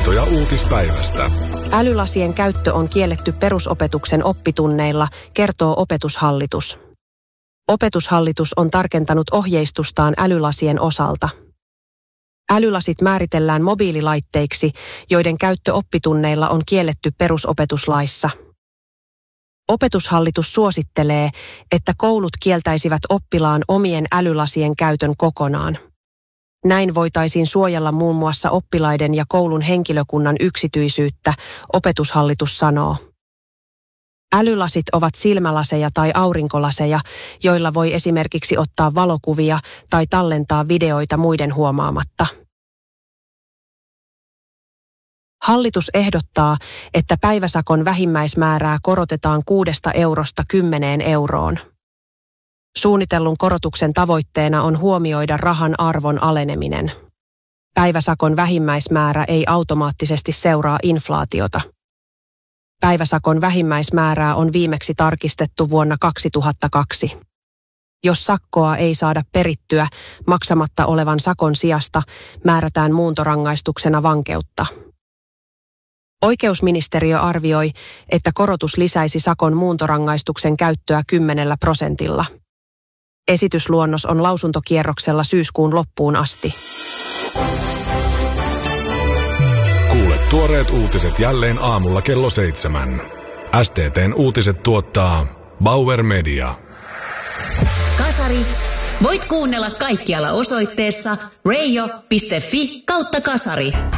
Havaintoja uutispäivästä. Älylasien käyttö on kielletty perusopetuksen oppitunneilla, kertoo Opetushallitus. Opetushallitus on tarkentanut ohjeistustaan älylasien osalta. Älylasit määritellään mobiililaitteiksi, joiden käyttö oppitunneilla on kielletty perusopetuslaissa. Opetushallitus suosittelee, että koulut kieltäisivät oppilaan omien älylasien käytön kokonaan. Näin voitaisiin suojella muun muassa oppilaiden ja koulun henkilökunnan yksityisyyttä, Opetushallitus sanoo. Älylasit ovat silmälaseja tai aurinkolaseja, joilla voi esimerkiksi ottaa valokuvia tai tallentaa videoita muiden huomaamatta. Hallitus ehdottaa, että päiväsakon vähimmäismäärää korotetaan 6 eurosta 10 euroon. Suunnitellun korotuksen tavoitteena on huomioida rahan arvon aleneminen. Päiväsakon vähimmäismäärä ei automaattisesti seuraa inflaatiota. Päiväsakon vähimmäismäärää on viimeksi tarkistettu vuonna 2002. Jos sakkoa ei saada perittyä, maksamatta olevan sakon sijasta määrätään muuntorangaistuksena vankeutta. Oikeusministeriö arvioi, että korotus lisäisi sakon muuntorangaistuksen käyttöä 10%. Esitysluonnos on lausuntokierroksella syyskuun loppuun asti. Kuule tuoreet uutiset jälleen aamulla kello 7. STT:n uutiset tuottaa Bauer Media. Kasari. Voit kuunnella kaikkialla osoitteessa radio.fi/kasari.